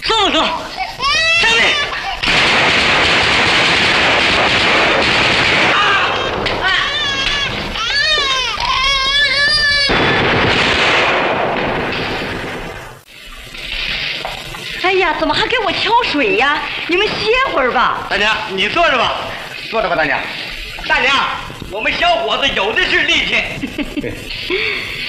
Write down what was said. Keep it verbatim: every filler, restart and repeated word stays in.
松松，上来！ 哎呀，怎么还给我挑水呀？你们歇会儿吧。 大娘，你坐着吧，坐着吧，大娘。大娘，我们小伙子有的是力气。